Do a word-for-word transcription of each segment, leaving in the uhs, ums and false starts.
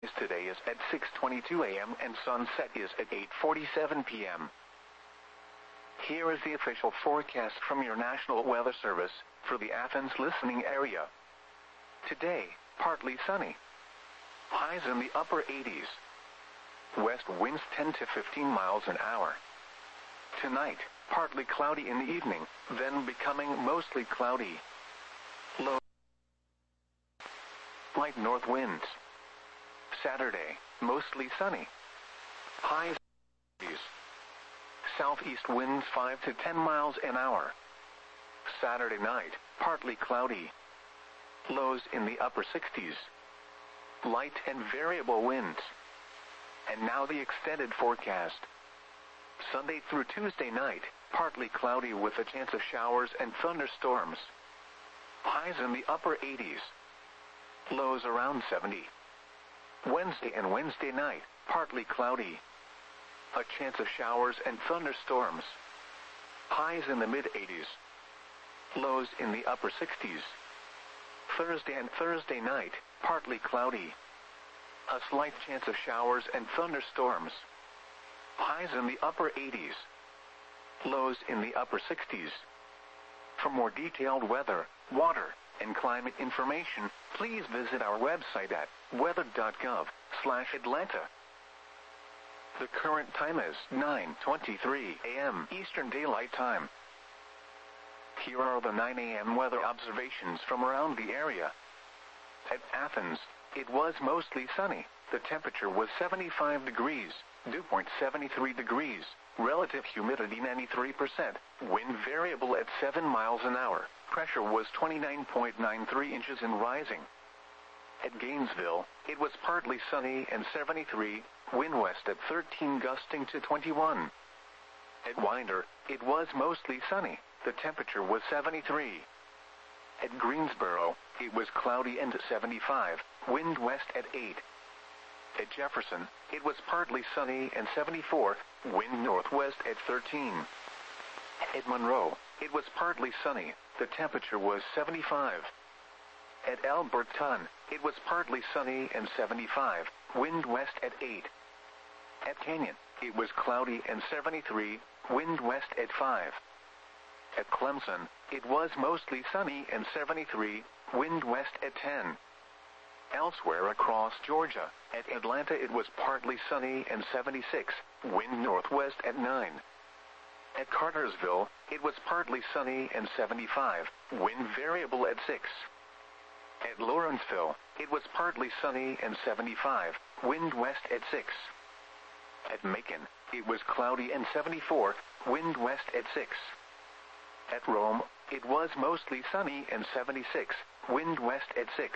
Today is at six twenty-two a m and sunset is at eight forty-seven p m Here is the official forecast from your National Weather Service for the Athens listening area. Today, partly sunny. Highs in the upper eighties. West winds ten to fifteen miles an hour. Tonight, partly cloudy in the evening, then becoming mostly cloudy. Low. Light north winds. Saturday, mostly sunny. Highs. Southeast winds five to ten miles an hour. Saturday night, partly cloudy. Lows in the upper sixties. Light and variable winds. And now the extended forecast. Sunday through Tuesday night, partly cloudy with a chance of showers and thunderstorms. Highs in the upper eighties. Lows around seventy. Wednesday and Wednesday night, partly cloudy. A chance of showers and thunderstorms. Highs in the mid-eighties. Lows in the upper sixties. Thursday and Thursday night, partly cloudy. A slight chance of showers and thunderstorms. Highs in the upper eighties. Lows in the upper sixties. For more detailed weather, water, and climate information, please visit our website at weather dot gov slash Atlanta. The current time is nine twenty-three a m Eastern Daylight Time. Here are the nine a m weather observations from around the area. At Athens, it was mostly sunny. The temperature was seventy-five degrees, dew point seventy-three degrees, relative humidity ninety-three percent, wind variable at seven miles an hour, pressure was twenty-nine point nine three inches and rising. At Gainesville, it was partly sunny and seventy-three, wind west at thirteen gusting to twenty-one. At Winder, it was mostly sunny, the temperature was seventy-three. At Greensboro, it was cloudy and seventy-five, wind west at eight. At Jefferson, it was partly sunny and seventy-four, wind northwest at thirteen. At Monroe, it was partly sunny, the temperature was seventy-five. At Alberton, it was partly sunny and seventy-five, wind west at eight. At Canyon, it was cloudy and seventy-three, wind west at five. At Clemson, it was mostly sunny and seventy-three, wind west at ten. Elsewhere across Georgia, at Atlanta it was partly sunny and seventy-six, wind northwest at nine. At Cartersville, it was partly sunny and seventy-five, wind variable at six. At Lawrenceville, it was partly sunny and seventy-five, wind west at six. At Macon, it was cloudy and seventy-four, wind west at six. At Rome, it was mostly sunny and seventy-six, wind west at six.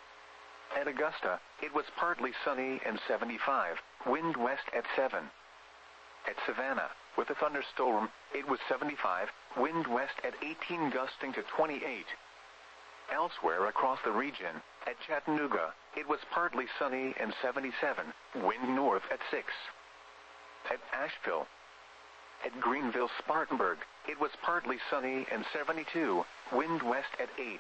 At Augusta, it was partly sunny and seventy-five, wind west at seven. At Savannah, with a thunderstorm, it was seventy-five, wind west at eighteen gusting to twenty-eight. Elsewhere across the region, at Chattanooga, it was partly sunny and seventy-seven, wind north at six. At Asheville. At Greenville-Spartanburg, it was partly sunny and seventy-two, wind west at eight.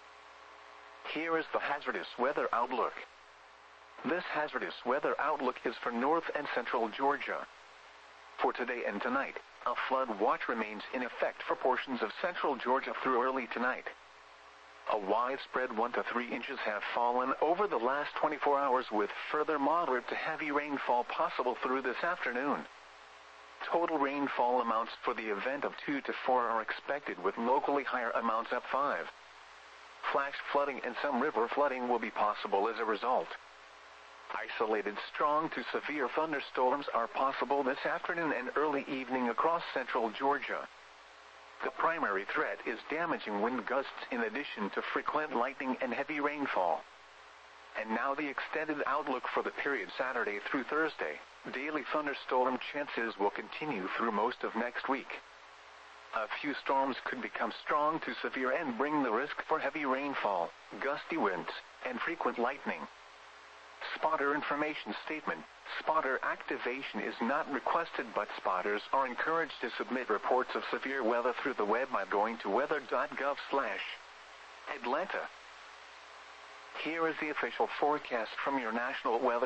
Here is the hazardous weather outlook. This hazardous weather outlook is for north and central Georgia. For today and tonight, a flood watch remains in effect for portions of central Georgia through early tonight. A widespread one to three inches have fallen over the last twenty-four hours, with further moderate to heavy rainfall possible through this afternoon. Total rainfall amounts for the event of two to four are expected, with locally higher amounts up five. Flash flooding and some river flooding will be possible as a result. Isolated strong to severe thunderstorms are possible this afternoon and early evening across central Georgia. The primary threat is damaging wind gusts in addition to frequent lightning and heavy rainfall. And now the extended outlook for the period Saturday through Thursday. Daily thunderstorm chances will continue through most of next week. A few storms could become strong to severe and bring the risk for heavy rainfall, gusty winds, and frequent lightning. Spotter information statement. Spotter activation is not requested, but spotters are encouraged to submit reports of severe weather through the web by going to weather dot gov slash Atlanta. Here is the official forecast from your National Weather